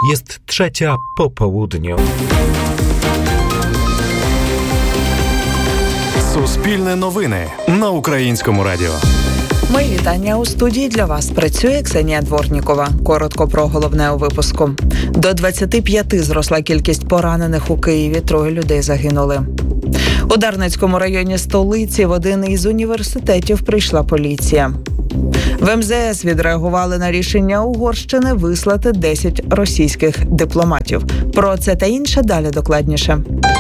Jest 3:00 po południu. Суспільне новини на Українському радіо. Мої вітання. У студії для вас працює Ксенія Дворнікова. Коротко про головне у випуску. До 25 зросла кількість поранених у Києві, 3 людей загинули. У Дарницькому районі столиці в один із університетів прийшла поліція. В МЗС відреагували на рішення Угорщини вислати 10 російських дипломатів. Про це та інше далі докладніше.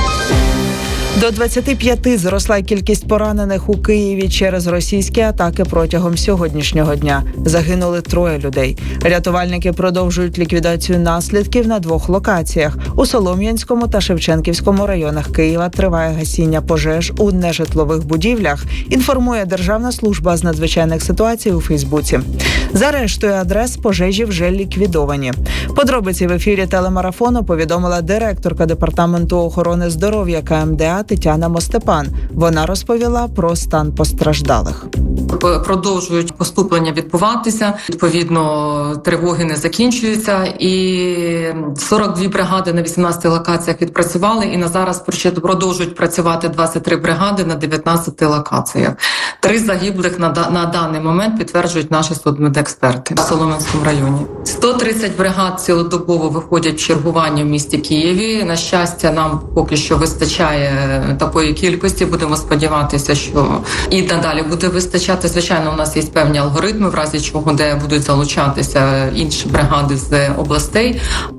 До 25 зросла кількість поранених у Києві через російські атаки протягом сьогоднішнього дня. Загинули 3 людей. Рятувальники продовжують ліквідацію наслідків на 2 локаціях. У Солом'янському та Шевченківському районах Києва триває гасіння пожеж у нежитлових будівлях, інформує Державна служба з надзвичайних ситуацій у Фейсбуці. За рештою адрес пожежі вже ліквідовані. Подробиці в ефірі телемарафону повідомила директорка Департаменту охорони здоров'я КМДА Тетяна Мостепан. Вона розповіла про стан постраждалих. Продовжують поступлення відбуватися, відповідно, тривоги не закінчуються, і 42 бригади на 18 локаціях відпрацювали, і на зараз продовжують працювати 23 бригади на 19 локаціях. 3 загиблих на даний момент підтверджують наші судмедексперти в Солом'янському районі. 130 бригад цілодобово виходять в чергування в місті Києві. На щастя, нам поки що вистачає такої кількості. Будемо сподіватися, що і надалі буде вистачати. Звичайно, у нас є певні алгоритми, в разі чого, де будуть залучатися інші бригади з областей.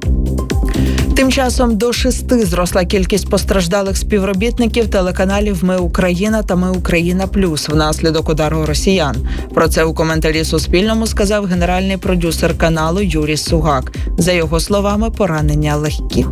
Тим часом до 6 зросла кількість постраждалих співробітників телеканалів «Ми Україна» та «Ми Україна Плюс» внаслідок удару росіян. Про це у коментарі Суспільному сказав генеральний продюсер каналу Юрій Сугак. За його словами, поранення легкі.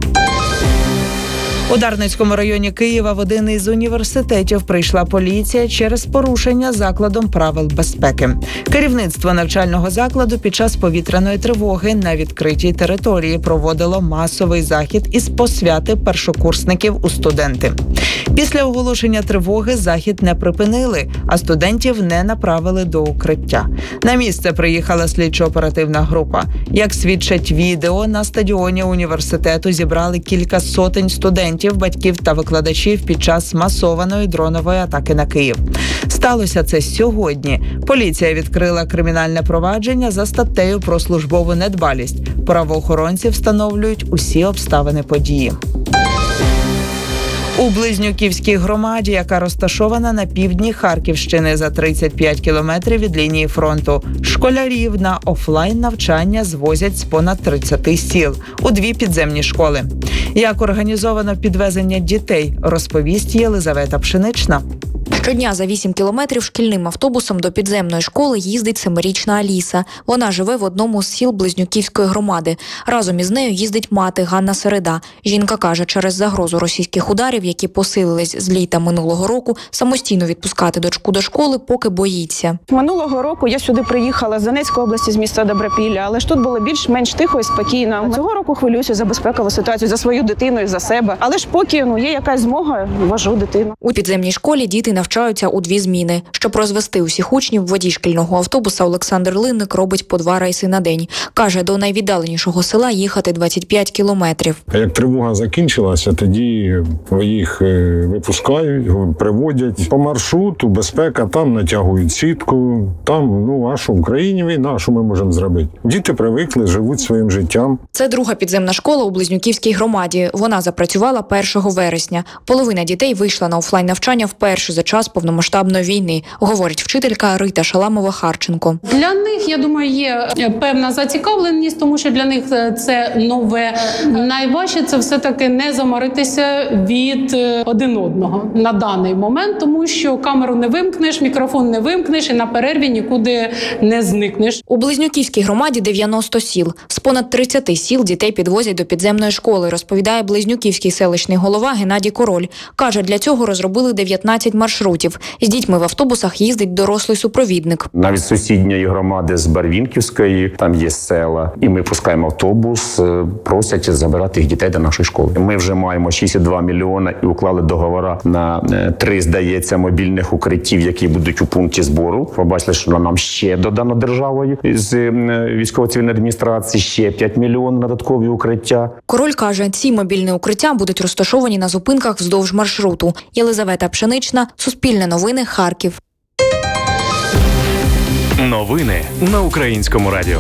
У Дарницькому районі Києва в один із університетів прийшла поліція через порушення закладом правил безпеки. Керівництво навчального закладу під час повітряної тривоги на відкритій території проводило масовий захід із посвяти першокурсників у студенти. Після оголошення тривоги захід не припинили, а студентів не направили до укриття. На місце приїхала слідчо-оперативна група. Як свідчать відео, на стадіоні університету зібрали кілька сотень студентів, батьків та викладачів під час масованої дронової атаки на Київ. Сталося це сьогодні. Поліція відкрила кримінальне провадження за статтею про службову недбалість. Правоохоронці встановлюють усі обставини події. У Близнюківській громаді, яка розташована на півдні Харківщини за 35 кілометрів від лінії фронту, школярів на офлайн-навчання звозять з понад 30 сіл у 2 підземні школи. Як організовано підвезення дітей, розповість Єлизавета Пшенична. Щодня за 8 кілометрів шкільним автобусом до підземної школи їздить 7-річна Аліса. Вона живе в одному з сіл Близнюківської громади. Разом із нею їздить мати Ганна Середа. Жінка каже, через загрозу російських ударів, які посилились з літа минулого року, самостійно відпускати дочку до школи поки боїться. Минулого року я сюди приїхала з Донецької області, з міста Добропілля, але ж тут було більш-менш тихо і спокійно. Цього року хвилююся за безпекову ситуацію, за свою дитину і за себе. Але ж поки є якась змога, вожу дитину. У підземній школі діти навчаються у 2 зміни. Щоб розвести усіх учнів, водій шкільного автобуса Олександр Линник робить по 2 рейси на день. Каже, до найвіддаленішого села їхати 25 кілометрів. Як тривога закінчилася, тоді їх випускають, приводять по маршруту, безпека, там натягують сітку, там, а що в Україні війна, що ми можемо зробити? Діти привикли, живуть своїм життям. Це друга підземна школа у Близнюківській громаді. Вона запрацювала 1 вересня. Половина дітей вийшла на офлайн-навчання вперше за час повномасштабної війни, говорить вчителька Рита Шаламова-Харченко. Для них, я думаю, є певна зацікавленість, тому що для них це нове. Найважче це все-таки не заморитися від один одного на даний момент, тому що камеру не вимкнеш, мікрофон не вимкнеш і на перерві нікуди не зникнеш. У Близнюківській громаді 90 сіл. З понад 30 сіл дітей підвозять до підземної школи, розповідає Близнюківський селищний голова Геннадій Король. Каже, для цього розробили 19 маршрутів маршрутів. З дітьми в автобусах їздить дорослий супровідник. Навіть з сусідньої громади, з Барвінківської, там є села, і ми пускаємо автобус, просять забирати їх дітей до нашої школи. Ми вже маємо 6,2 мільйона і уклали договори на 3, здається, мобільних укриттів, які будуть у пункті збору. Побачили, що нам ще додано державою з військово-цивільної адміністрації, ще 5 мільйонів додаткові укриття. Король каже, ці мобільні укриття будуть розташовані на зупинках вздовж маршруту. Єлизавета Пшенична, Суспільне новини, Харків. Новини на Українському радіо.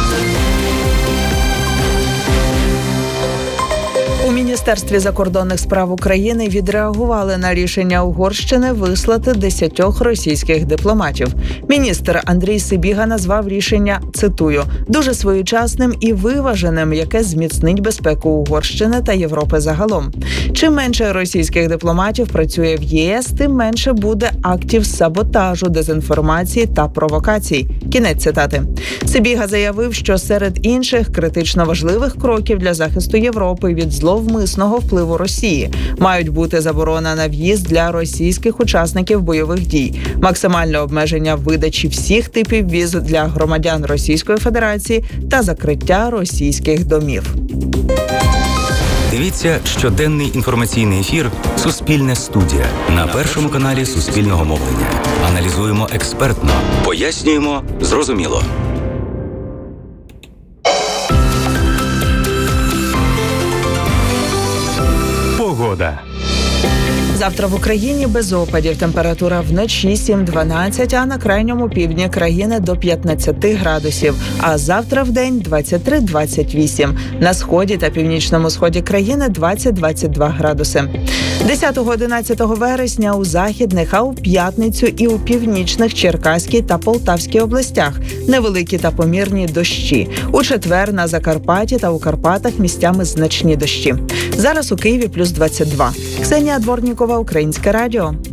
У Міністерстві закордонних справ України відреагували на рішення Угорщини вислати 10 російських дипломатів. Міністр Андрій Сибіга назвав рішення, цитую, «дуже своєчасним і виваженим, яке зміцнить безпеку Угорщини та Європи загалом. Чим менше російських дипломатів працює в ЄС, тим менше буде актів саботажу, дезінформації та провокацій». Кінець цитати. Сибіга заявив, що серед інших критично важливих кроків для захисту Європи від зловмисного впливу Росії мають бути заборона на в'їзд для російських учасників бойових дій, максимальне обмеження видачі всіх типів віз для громадян Російської Федерації та закриття російських домів. Дивіться щоденний інформаційний ефір «Суспільне студія» на Першому каналі Суспільного мовлення. Аналізуємо експертно, пояснюємо зрозуміло. Погода. Завтра в Україні без опадів. Температура вночі 7-12, а на крайньому півдні країни до 15 градусів. А завтра вдень 23-28. На сході та північному сході країни 20-22 градуси. 10-11 вересня у західних, а у п'ятницю і у північних Черкаській та Полтавській областях невеликі та помірні дощі. У четвер на Закарпатті та у Карпатах місцями значні дощі. Зараз у Києві плюс 22. Ксенія Дворнікова, Українське радіо.